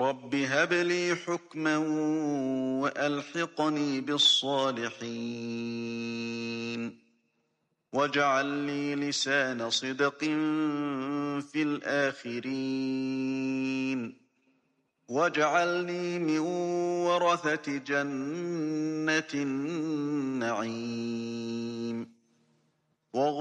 رب هب لي حكما وألحقني بالصالحين واجعل لي لسان صدق في الآخرين واجعلني من ورثة جنة النعيم